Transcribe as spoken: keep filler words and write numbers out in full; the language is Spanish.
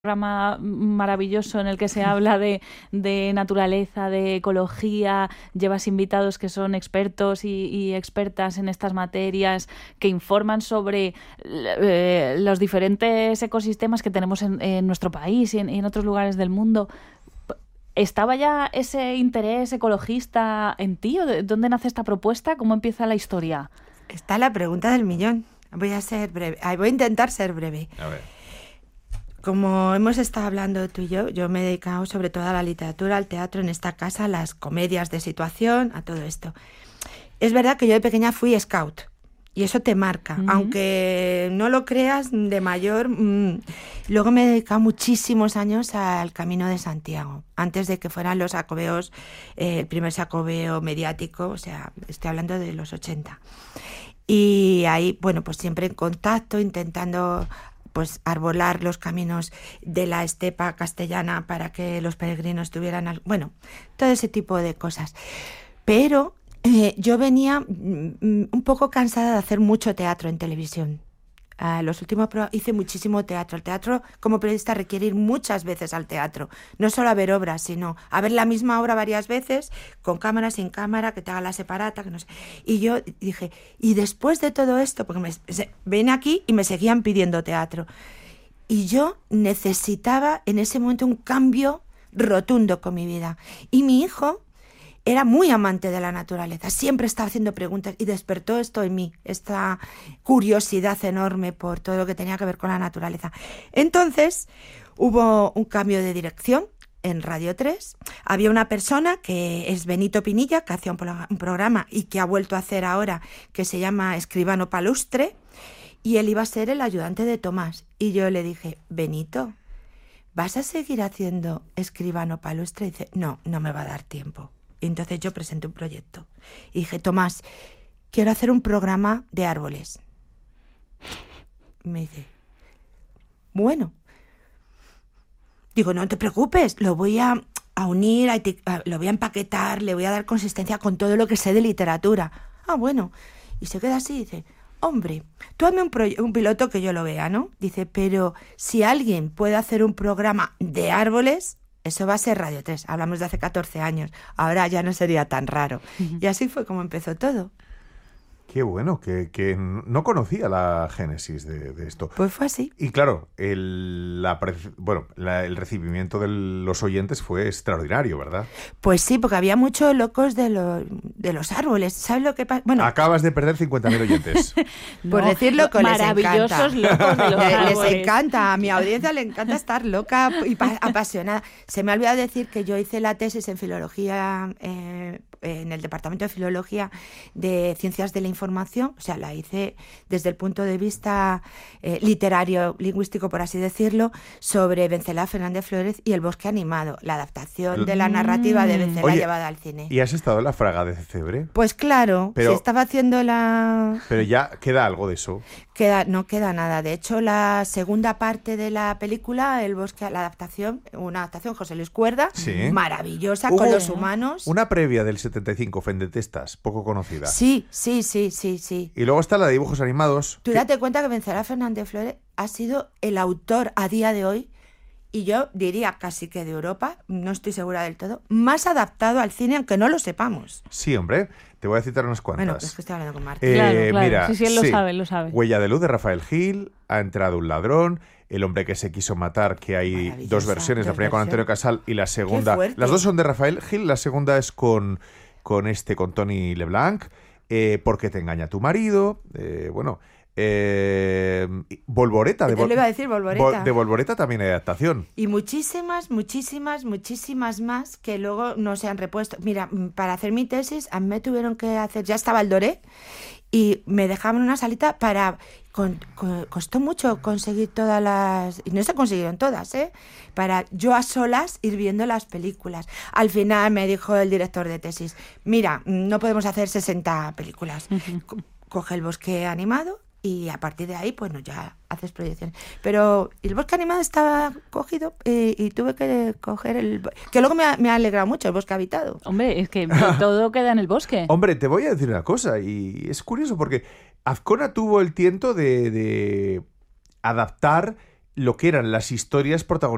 programa maravilloso en el que se habla de, de naturaleza, de ecología, llevas invitados que son expertos y, y expertas en estas materias, que informan sobre eh, los diferentes ecosistemas que tenemos en, en nuestro país y en, y en otros lugares del mundo. ¿Estaba ya ese interés ecologista en ti? ¿O de dónde nace esta propuesta? ¿Cómo empieza la historia? Está la pregunta del millón. Voy a ser breve. Ay, voy a intentar ser breve. A ver. Como hemos estado hablando tú y yo, yo me he dedicado sobre todo a la literatura, al teatro en esta casa, a las comedias de situación, a todo esto. Es verdad que yo de pequeña fui scout y eso te marca, uh-huh. Aunque no lo creas, de mayor. Mmm, luego me he dedicado muchísimos años al Camino de Santiago, antes de que fueran los Jacobeos, eh, el primer Jacobeo mediático, o sea, estoy hablando de los ochenta. Y ahí, bueno, pues siempre en contacto, intentando pues arbolar los caminos de la estepa castellana para que los peregrinos tuvieran, al... bueno, todo ese tipo de cosas. Pero eh, yo venía mm, un poco cansada de hacer mucho teatro en televisión. Uh, los últimos pro- hice muchísimo teatro. El teatro, como periodista, requiere ir muchas veces al teatro. No solo a ver obras, sino a ver la misma obra varias veces, con cámara, sin cámara, que te haga la separata, que no sé. Y yo dije, y después de todo esto, porque me, se, ven aquí y me seguían pidiendo teatro. Y yo necesitaba en ese momento un cambio rotundo con mi vida. Y mi hijo era muy amante de la naturaleza, siempre estaba haciendo preguntas y despertó esto en mí, esta curiosidad enorme por todo lo que tenía que ver con la naturaleza. Entonces hubo un cambio de dirección en Radio tres, había una persona que es Benito Pinilla, que hacía un, pro- un programa y que ha vuelto a hacer ahora, que se llama Escribano Palustre, y él iba a ser el ayudante de Tomás. Y yo le dije, Benito, ¿vas a seguir haciendo Escribano Palustre? Y dice, no, no me va a dar tiempo. Y entonces yo presenté un proyecto y dije, Tomás, quiero hacer un programa de árboles. Y me dice, bueno. Digo, no te preocupes, lo voy a, a unir, a eti- a, lo voy a empaquetar, le voy a dar consistencia con todo lo que sé de literatura. Ah, bueno. Y se queda así y dice, hombre, tú hazme un, proye- un piloto que yo lo vea, ¿no? Dice, pero si alguien puede hacer un programa de árboles, eso va a ser Radio tres, hablamos de hace catorce años, ahora ya no sería tan raro. Uh-huh. Y así fue como empezó todo. Qué bueno, que, que no conocía la génesis de, de esto. Pues fue así. Y claro, el, la, bueno, la, el recibimiento de los oyentes fue extraordinario, ¿verdad? Pues sí, porque había muchos locos de, lo, de los árboles. ¿Sabes lo que pasa? Bueno, acabas de perder cincuenta mil oyentes. Por no, decirlo con maravillosos les encanta. Locos de los árboles. Les encanta, a mi audiencia le encanta estar loca y pa- apasionada. Se me ha olvidado decir que yo hice la tesis en filología, eh, en el departamento de filología de ciencias de la información, o sea, la hice desde el punto de vista eh, literario, lingüístico, por así decirlo, sobre Vencelá Fernández Flórez y El bosque animado, la adaptación de la narrativa de Vencelá Oye, llevada al cine. ¿Y has estado en la Fraga de Cebre? Pues claro, pero, se estaba haciendo la... Pero ya queda algo de eso. Queda, no queda nada. De hecho, la segunda parte de la película, El bosque, la adaptación, una adaptación José Luis Cuerda, sí. maravillosa, Hubo con los humanos. Una previa del setenta y cinco, Fendetestas, poco conocida. Sí, sí, sí, sí, sí. Y luego está la de dibujos animados. Tú que... date cuenta que Vencelá Fernández Flórez ha sido el autor a día de hoy, y yo diría casi que de Europa, no estoy segura del todo, más adaptado al cine, aunque no lo sepamos. Sí, hombre. Te voy a citar unas cuantas. Bueno, es que estoy hablando con Martín. Eh, claro, claro. Mira, sí, sí, él lo sí. sabe, lo sabe. Huella de luz de Rafael Gil, Ha entrado un ladrón, El hombre que se quiso matar, que hay dos versiones, la primera con Antonio Casal y la segunda. Las dos son de Rafael Gil, la segunda es con, con este, con Tony Leblanc. Eh, ¿Por qué te engaña tu marido? Eh, bueno, eh, Volvoreta. De, Vol- le iba a decir Volvoreta. Vol- de Volvoreta también hay adaptación. Y muchísimas, muchísimas, muchísimas más que luego no se han repuesto. Mira, para hacer mi tesis, a mí me tuvieron que hacer, ya estaba el Doré, y me dejaban una salita para... Con, con, costó mucho conseguir todas las... Y no se consiguieron todas, ¿eh? Para yo a solas ir viendo las películas. Al final me dijo el director de tesis, mira, no podemos hacer sesenta películas. Co- coge El bosque animado y a partir de ahí, pues no, ya haces proyecciones. Pero El bosque animado estaba cogido eh, y tuve que coger el... Que luego me ha, me ha alegrado mucho El bosque habitado. Hombre, es que todo queda en el bosque. Hombre, te voy a decir una cosa, y es curioso porque Azcona tuvo el tiento de, de adaptar lo que eran las historias protagonizadas